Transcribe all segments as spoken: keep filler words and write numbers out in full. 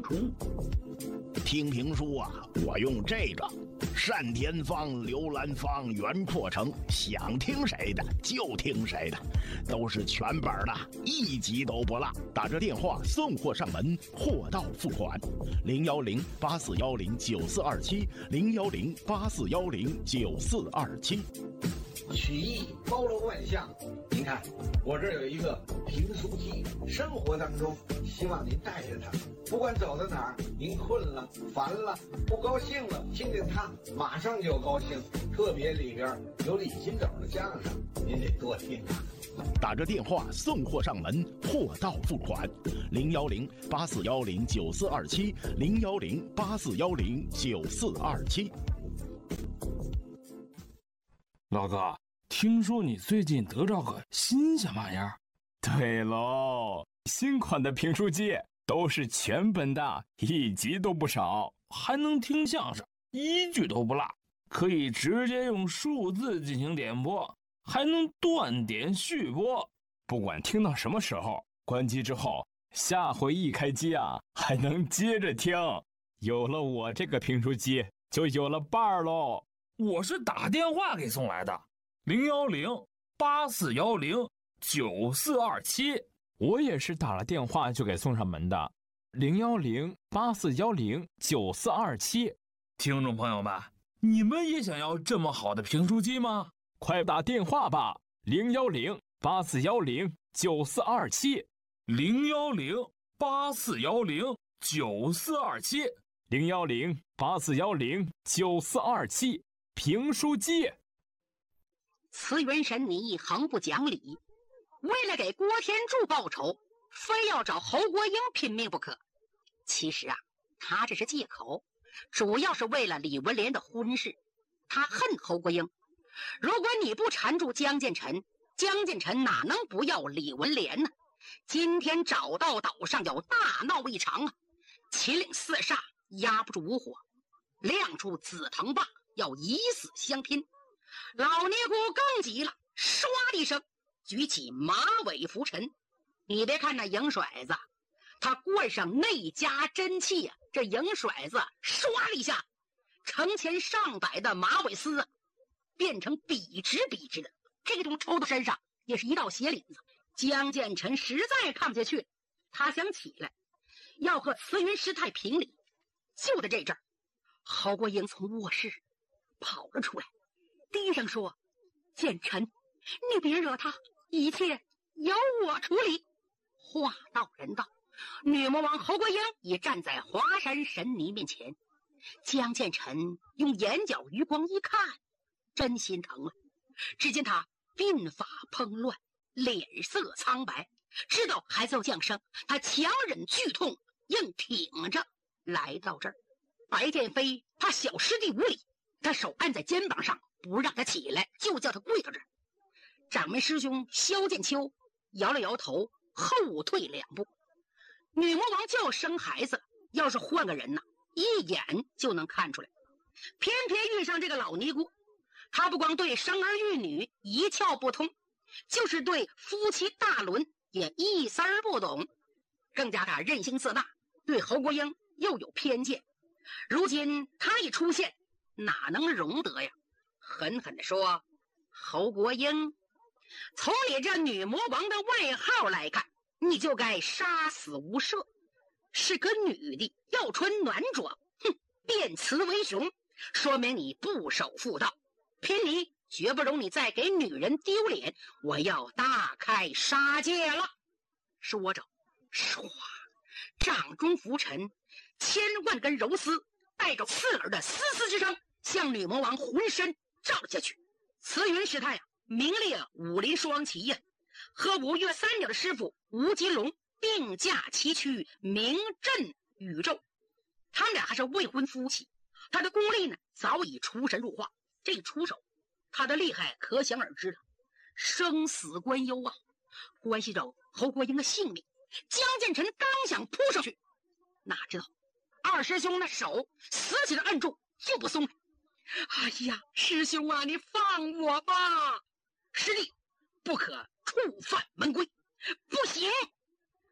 出。听评书啊，我用这个单田芳、刘兰芳、袁阔成，想听谁的就听谁的，都是全本的，一集都不落。打着电话送货上门，货到付款。零幺零八四幺零九四二七，零幺零八四幺零九四二七。 曲艺包罗万象，您看我这有一个评书机，生活当中希望您带着它，不管走到哪儿，您困了、烦了、不高兴了，听听它，马上就高兴。特别里边有李金斗的相声，您得多听啊。 打着电话送货上门，货到付款。零幺零八四幺零九四二七，零幺零八四幺零九四二七。 老哥，听说你最近得着个新鲜玩意儿？ 对喽，新款的评书机都是全本的，一集都不少， 还能听相声，一句都不落，可以直接用数字进行点播，还能断点续播。 不管听到什么时候，关机之后，下回一开机啊，还能接着听。有了我这个评书机，就有了伴儿喽。 我是打电话给送来的，零幺零八四幺零九四二七。 我也是打了电话就给送上门的，零幺零八四幺零九四二七。 听众朋友们，你们也想要这么好的评书机吗？ 快打电话吧，零幺零八四幺零九四二七， 零幺零八四幺零九四二七， 零幺零八四幺零九四二七。评书机。 慈元神尼横不讲理，为了给郭天柱报仇，非要找侯国英拼命不可。其实啊，他这是借口，主要是为了李文莲的婚事。他恨侯国英，如果你不缠住江建成，江建成哪能不要李文莲呢？今天找到岛上要大闹一场啊！秦岭四煞压不住无火，亮出紫藤棒，要以死相拼。老尼姑更急了，唰的一声举起马尾拂尘。你别看那影甩子，他冠上内家真气呀、啊，这影甩子唰的一下，成千上百的马尾丝啊，变成笔直笔直的，这种抽到身上也是一道血领子。江建成实在看不下去，他想起来要和慈云师太评理。就在这阵儿，侯国英从卧室跑了出来，低声说：“建成，你别惹他，一切由我处理。”话到人到，女魔王侯国英已站在华山神尼面前。江建成用眼角余光一看，真心疼了。只见他鬓发蓬乱，脸色苍白，知道孩子要降生，他强忍剧痛，硬挺着来到这儿。白剑飞怕小师弟无礼，他手按在肩膀上，不让他起来，就叫他跪到这儿。掌门师兄萧剑秋摇了摇头，后退两步。女魔王就要生孩子，要是换个人呢，一眼就能看出来。偏偏遇上这个老尼姑，她不光对生儿育女一窍不通，就是对夫妻大伦也一丝儿不懂，更加的任性自大，对侯国英又有偏见。如今他一出现，哪能容得呀？狠狠地说：“侯国英，从你这女魔王的外号来看，你就该杀死无赦。是个女的要穿暖装，哼，变雌为雄，说明你不守妇道。贫尼绝不容你再给女人丢脸，我要大开杀戒了。”说着，唰，掌中拂尘，千万根柔丝带着刺耳的嘶嘶之声，向女魔王浑身照了下去。慈云师太啊，名列武林双奇呀、啊，和五岳三鸟的师傅吴金龙并驾齐驱，名震宇宙。他们俩还是未婚夫妻，他的功力呢早已出神入化。这一出手，他的厉害可想而知了，生死关忧啊，关系着侯国英的性命。江建成刚想扑上去，哪知道二师兄的手死死的摁住，就不松开。哎呀，师兄啊，你放我吧！师弟不可触犯门规。不行！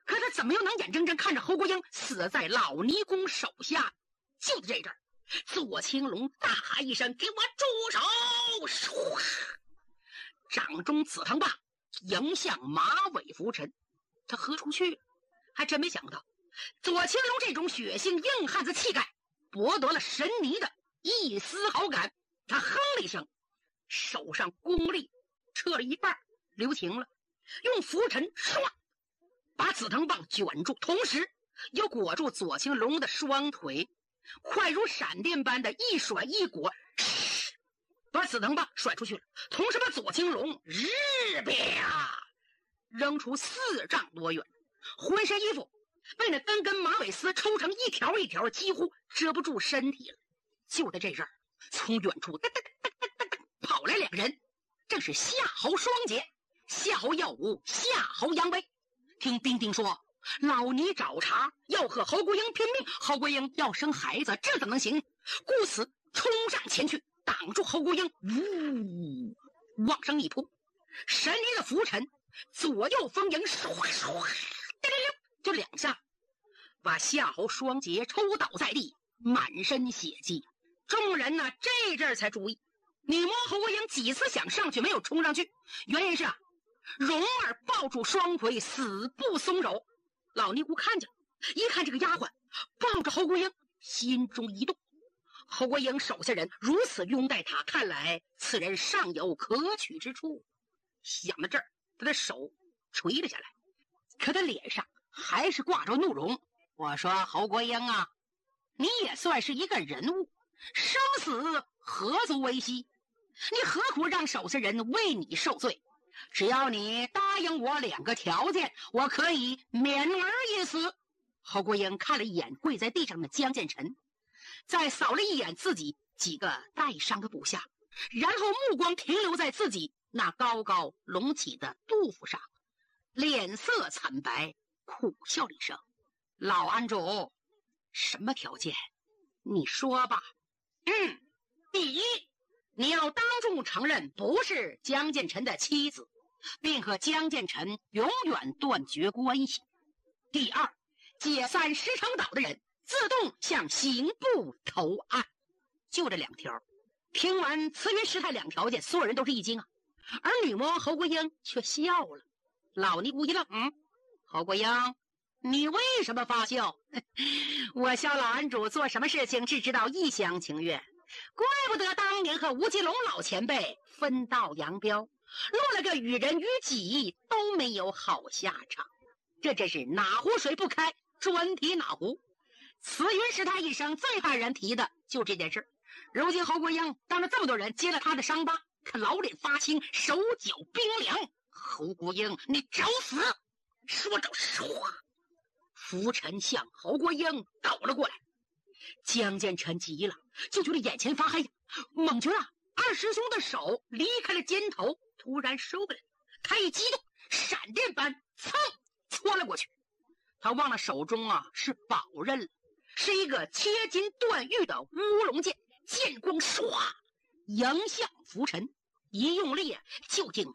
可他怎么又能眼睁睁看着侯国英死在老尼公手下？就在这阵儿，左青龙大喊一声：“给我住手！”掌中紫藤棒迎向马尾拂尘，他何处去了？还真没想到，左青龙这种血性硬汉子气概剥夺了神尼的一丝好感。他哼了一声，手上功力撤了一半，留情了，用拂尘唰把紫藤棒卷住，同时又裹住左青龙的双腿，快如闪电般的一甩一裹，把紫藤棒甩出去了，同时把左青龙日啪扔出四丈多远，浑身衣服被那根根马尾丝抽成一条一条，几乎遮不住身体了。就在这阵儿，从远处哒哒哒哒哒哒跑来两人，正是夏侯双杰、夏侯耀武、夏侯扬威。听丁丁说，老尼找茬，要和侯国英拼命，侯国英要生孩子，这怎能行？故此冲上前去，挡住侯国英，呜，往上一扑，神尼的拂尘，左右逢迎，唰唰，就两下，把夏侯双杰抽倒在地，满身血迹。众人呢，这阵儿才注意，女魔侯国英几次想上去，没有冲上去，原因是啊，蓉儿抱住双腿，死不松手。老尼姑看见了，一看这个丫鬟抱着侯国英，心中一动。侯国英手下人如此拥戴他，看来此人尚有可取之处。想到这儿，他的手垂了下来，可他脸上还是挂着怒容。我说侯国英啊，你也算是一个人物，生死何足为惜，你何苦让手下人为你受罪？只要你答应我两个条件，我可以免而一死。侯国英看了一眼跪在地上的江建成，再扫了一眼自己几个带伤的部下，然后目光停留在自己那高高隆起的肚腹上，脸色惨白，苦笑了一声：“老安主，什么条件？你说吧。”嗯，第一，你要当众承认不是江建成的妻子，并和江建成永远断绝关系。第二，解散石城岛的人自动向刑部投案。就这两条。听完慈云师太两条件，所有人都是一惊啊，而女魔侯国英却笑了。老尼姑一愣，嗯，侯国英，你为什么发笑？我笑老安主做什么事情只知道一厢情愿，怪不得当年和吴奇隆老前辈分道扬镳，落了个与人与己都没有好下场。这真是哪壶水不开专提哪壶。慈云师太一生最怕人提的就这件事。如今侯国英当着这么多人揭了他的伤疤，他老脸发青，手脚冰凉。侯国英，你找死！说着唰，拂尘向侯国英倒了过来。江建成急了，就觉得眼前发黑，猛觉得二师兄的手离开了肩头，突然收回来，他一激动，闪电般噌窜了过去。他忘了手中啊是宝刃了，是一个切金断玉的乌龙剑，剑光唰迎向拂尘，一用力就竟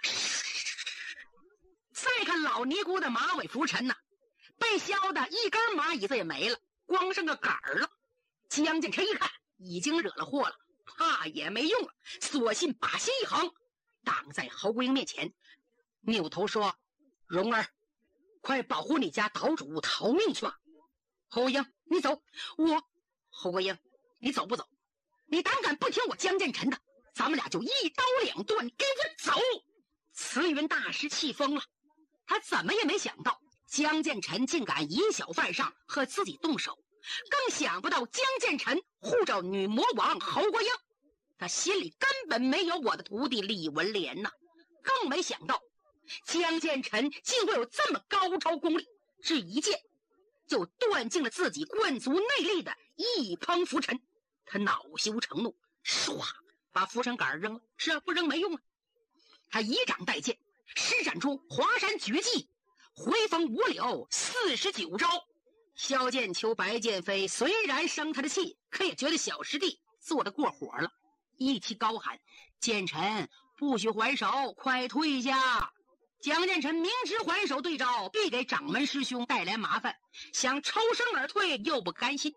再看老尼姑的马尾拂尘呐、啊，被削的一根马椅子也没了，光剩个杆儿了。江建成一看已经惹了祸了，怕也没用了，索性把心一横，挡在侯国英面前，扭头说：“蓉儿，快保护你家岛主逃命去吧。”侯国英，你走。我侯国英，你走不走？你胆敢不听我江建成的，咱们俩就一刀两断，给我走！慈云大师气疯了，他怎么也没想到江建成竟敢以小犯上和自己动手，更想不到江建成护着女魔王侯国英，他心里根本没有我的徒弟李文莲呐，更没想到江建成竟会有这么高超功力，只一剑就断尽了自己灌足内力的一滂拂尘。他恼羞成怒，唰把拂尘杆扔了，这不扔没用啊。他以掌代剑，施展出华山绝技回风五柳四十九招。萧剑秋、白剑飞虽然生他的气，可也觉得小师弟做得过火了，一提高喊：“剑臣不许还手，快退下！” 蒋建成明知还手对招必给掌门师兄带来麻烦，想抽身而退，又不甘心，